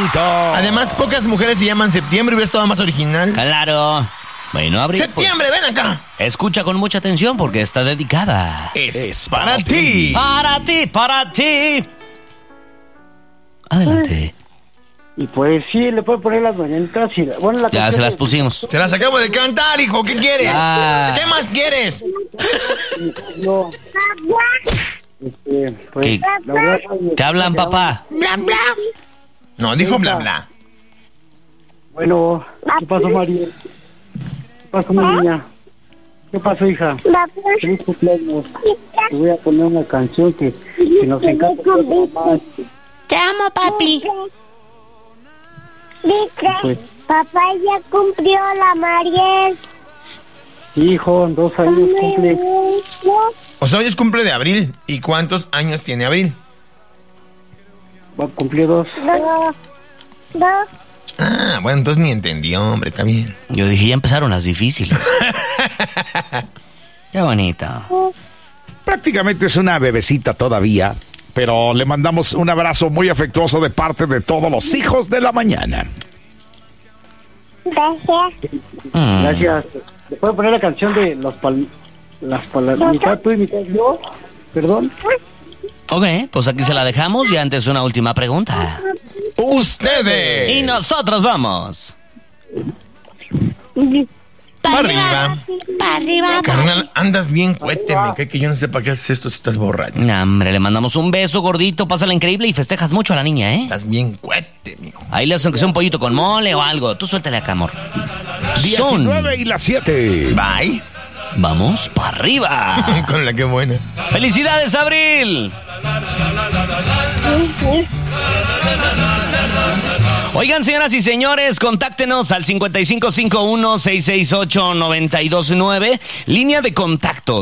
bonito! Además, pocas mujeres se llaman Septiembre. Hubiera estado más original. Claro. Bueno, Abril. ¡Septiembre, ven acá! Escucha con mucha atención porque está dedicada. Es para ti. Para ti, para ti. Adelante. Y pues sí, le puedo poner las mañanitas y bueno, la Ya canción se las de- pusimos. Se las acabo de cantar, hijo. ¿Qué quieres? Ah. ¿Qué más quieres? No. Pues, ¿Qué? la verdad, ¿Te hablan, papá? Bla, bla. No, dijo bla, bla. Bueno, ¿qué pasó, María? ¿Qué pasó, mi niña? ¿Qué pasó, hija? Feliz cumpleaños. Te voy a poner una canción que nos encanta. Te amo, papi. Pues, Papá ya cumplió la Mariel. hijo, en 2 años cumple. O sea, hoy es cumple de Abril. ¿Y cuántos años tiene Abril? Va a cumplir 2. Dos. Ah, bueno, entonces ni entendió, hombre. Está bien. Yo dije, ya empezaron las difíciles. Qué bonito. Prácticamente es una bebecita todavía, pero le mandamos un abrazo muy afectuoso de parte de todos los hijos de la mañana. Gracias. Gracias. ¿Le puedo poner la canción de las palabras? ¿Mitad tú y mitad yo? ¿Perdón? Ok, pues aquí se la dejamos y antes una última pregunta. ¡Ustedes! Y nosotros vamos. Para arriba. Para arriba. Carnal, andas bien cuete. Me cae que yo no sé para qué haces esto si estás borracho. Nah, hombre, le mandamos un beso gordito, pásala increíble y festejas mucho a la niña, ¿eh? Estás bien cuete, mijo. Ahí le hacen que sea un pollito con mole o algo. Tú suéltale acá, amor. 19 y las 7. Bye. Vamos para arriba. Con la que buena. ¡Felicidades, Abril! Oigan, señoras y señores, contáctenos al 5551-668-929. Línea de contacto,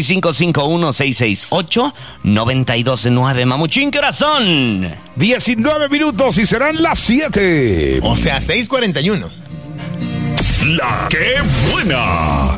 5551-668-929. Mamuchín, ¿qué horas son? 19 minutos y serán las 7. O sea, 6:41. La que buena.